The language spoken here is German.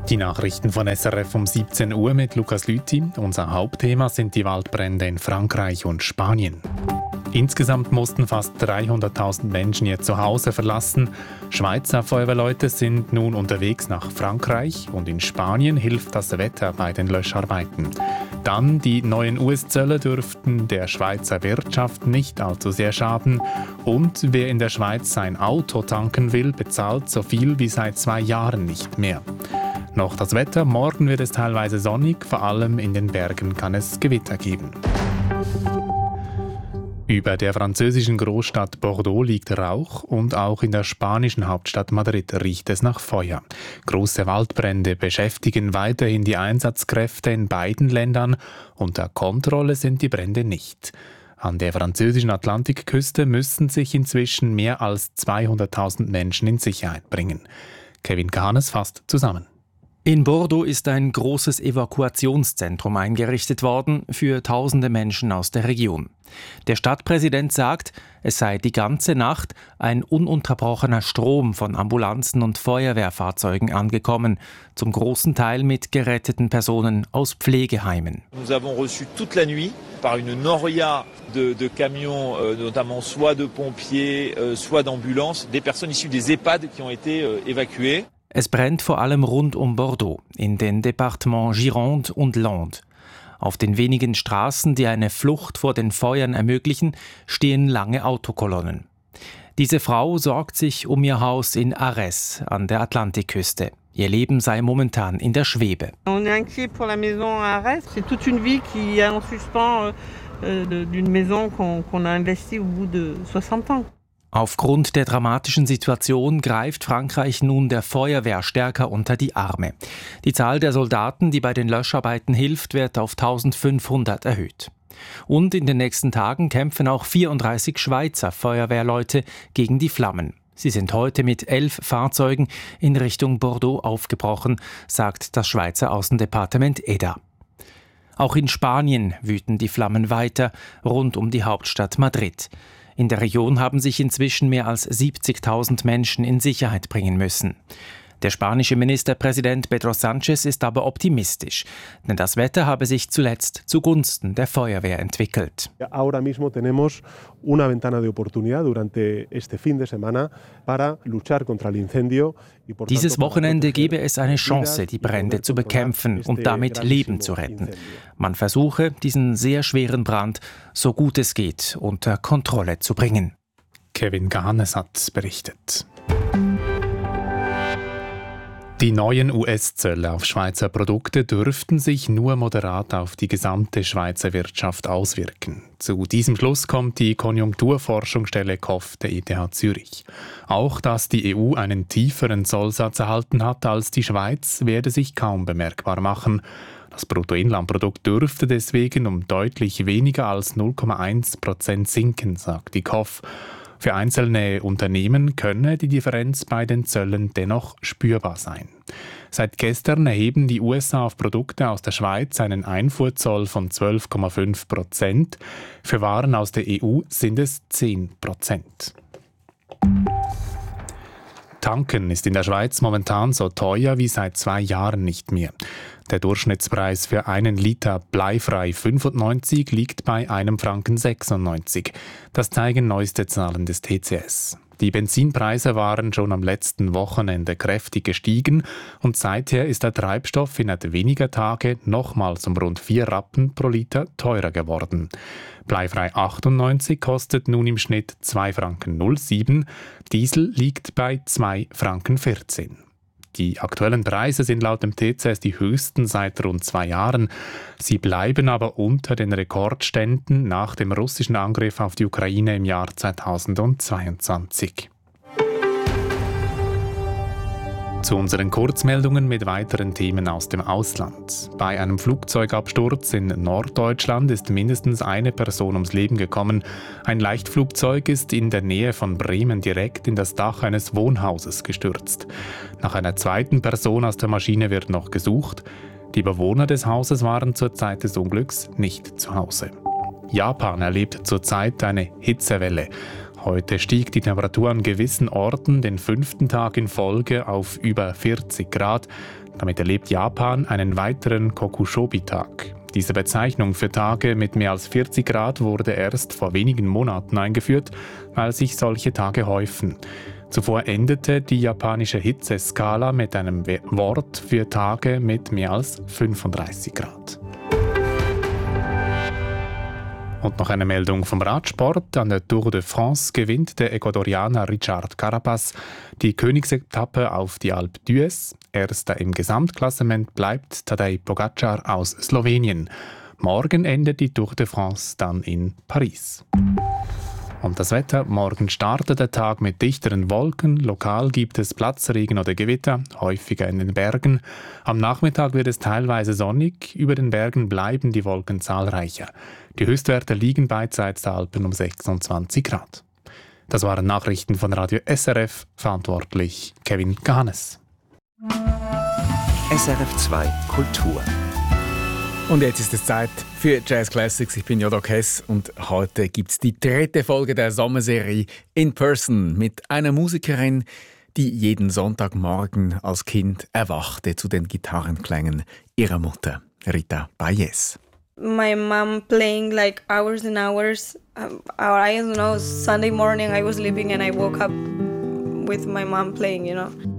Die Nachrichten von SRF um 17 Uhr mit Lukas Lüthi. Unser Hauptthema sind die Waldbrände in Frankreich und Spanien. Insgesamt mussten fast 300.000 Menschen ihr Zuhause verlassen. Schweizer Feuerwehrleute sind nun unterwegs nach Frankreich und in Spanien hilft das Wetter bei den Löscharbeiten. Dann die neuen US-Zölle dürften der Schweizer Wirtschaft nicht allzu sehr schaden. Und wer in der Schweiz sein Auto tanken will, bezahlt so viel wie seit 2 Jahren nicht mehr. Noch das Wetter, morgen wird es teilweise sonnig, vor allem in den Bergen kann es Gewitter geben. Über der französischen Großstadt Bordeaux liegt Rauch und auch in der spanischen Hauptstadt Madrid riecht es nach Feuer. Große Waldbrände beschäftigen weiterhin die Einsatzkräfte in beiden Ländern. Unter Kontrolle sind die Brände nicht. An der französischen Atlantikküste müssen sich inzwischen mehr als 200.000 Menschen in Sicherheit bringen. Kevin Kahanes fasst zusammen. In Bordeaux ist ein großes Evakuationszentrum eingerichtet worden für tausende Menschen aus der Region. Der Stadtpräsident sagt, es sei die ganze Nacht ein ununterbrochener Strom von Ambulanzen und Feuerwehrfahrzeugen angekommen, zum großen Teil mit geretteten Personen aus Pflegeheimen. Nous avons reçu toute la nuit par une noria de camions, notamment soit de pompiers, soit d'ambulances, des personnes issues des EHPAD qui ont été évacuées. Es brennt vor allem rund um Bordeaux, in den Departements Gironde und Landes. Auf den wenigen Straßen, die eine Flucht vor den Feuern ermöglichen, stehen lange Autokolonnen. Diese Frau sorgt sich um ihr Haus in Arès an der Atlantikküste. Ihr Leben sei momentan in der Schwebe. On est inquiet pour la maison à Arès. C'est toute une vie qui est en suspens d'une maison qu'on a investie au bout de 60 ans. Aufgrund der dramatischen Situation greift Frankreich nun der Feuerwehr stärker unter die Arme. Die Zahl der Soldaten, die bei den Löscharbeiten hilft, wird auf 1500 erhöht. Und in den nächsten Tagen kämpfen auch 34 Schweizer Feuerwehrleute gegen die Flammen. Sie sind heute mit 11 Fahrzeugen in Richtung Bordeaux aufgebrochen, sagt das Schweizer Aussendepartement EDA. Auch in Spanien wüten die Flammen weiter, rund um die Hauptstadt Madrid. In der Region haben sich inzwischen mehr als 70.000 Menschen in Sicherheit bringen müssen. Der spanische Ministerpräsident Pedro Sánchez ist aber optimistisch, denn das Wetter habe sich zuletzt zugunsten der Feuerwehr entwickelt. Ahora mismo tenemos una ventana de oportunidad durante este fin de semana para luchar contra el incendio. Dieses Wochenende gebe es eine Chance, die Brände zu bekämpfen und damit Leben zu retten. Man versuche, diesen sehr schweren Brand so gut es geht unter Kontrolle zu bringen. Kevin Kahanes hat berichtet. Die neuen US-Zölle auf Schweizer Produkte dürften sich nur moderat auf die gesamte Schweizer Wirtschaft auswirken. Zu diesem Schluss kommt die Konjunkturforschungsstelle KOF der ETH Zürich. Auch dass die EU einen tieferen Zollsatz erhalten hat als die Schweiz, werde sich kaum bemerkbar machen. Das Bruttoinlandprodukt dürfte deswegen um deutlich weniger als 0,1% sinken, sagt die KOF. Für einzelne Unternehmen könne die Differenz bei den Zöllen dennoch spürbar sein. Seit gestern erheben die USA auf Produkte aus der Schweiz einen Einfuhrzoll von 12,5%. Für Waren aus der EU sind es 10%. Tanken ist in der Schweiz momentan so teuer wie seit 2 Jahren nicht mehr. Der Durchschnittspreis für 1 Liter bleifrei 95 liegt bei 1,96 Franken. Das zeigen neueste Zahlen des TCS. Die Benzinpreise waren schon am letzten Wochenende kräftig gestiegen und seither ist der Treibstoff innerhalb weniger Tage nochmals um rund 4 Rappen pro Liter teurer geworden. Bleifrei 98 kostet nun im Schnitt 2,07 Franken, Diesel liegt bei 2,14 Franken. Die aktuellen Preise sind laut dem TCS die höchsten seit rund 2 Jahren. Sie bleiben aber unter den Rekordständen nach dem russischen Angriff auf die Ukraine im Jahr 2022. Zu unseren Kurzmeldungen mit weiteren Themen aus dem Ausland. Bei einem Flugzeugabsturz in Norddeutschland ist mindestens eine Person ums Leben gekommen. Ein Leichtflugzeug ist in der Nähe von Bremen direkt in das Dach eines Wohnhauses gestürzt. Nach einer zweiten Person aus der Maschine wird noch gesucht. Die Bewohner des Hauses waren zur Zeit des Unglücks nicht zu Hause. Japan erlebt zurzeit eine Hitzewelle. Heute stieg die Temperatur an gewissen Orten den 5. Tag in Folge auf über 40 Grad. Damit erlebt Japan einen weiteren Kokushobi-Tag. Diese Bezeichnung für Tage mit mehr als 40 Grad wurde erst vor wenigen Monaten eingeführt, weil sich solche Tage häufen. Zuvor endete die japanische Hitzeskala mit einem Wort für Tage mit mehr als 35 Grad. Und noch eine Meldung vom Radsport. An der Tour de France gewinnt der Ecuadorianer Richard Carapaz die Königsetappe auf die Alpe d'Huez. Erster im Gesamtklassement bleibt Tadej Pogačar aus Slowenien. Morgen endet die Tour de France dann in Paris. Und das Wetter: Morgen startet der Tag mit dichteren Wolken. Lokal gibt es Platzregen oder Gewitter, häufiger in den Bergen. Am Nachmittag wird es teilweise sonnig. Über den Bergen bleiben die Wolken zahlreicher. Die Höchstwerte liegen beidseits der Alpen um 26 Grad. Das waren Nachrichten von Radio SRF, verantwortlich Kevin Gahanes. SRF 2 Kultur. Und jetzt ist es Zeit für Jazz Classics. Ich bin Jodo Kess und heute gibt es die 3. Folge der Sommerserie In Person mit einer Musikerin, die jeden Sonntagmorgen als Kind erwachte zu den Gitarrenklängen ihrer Mutter, Rita Bayes. My mom playing like hours and hours. I don't know, Sunday morning I was sleeping and I woke up with my mom playing,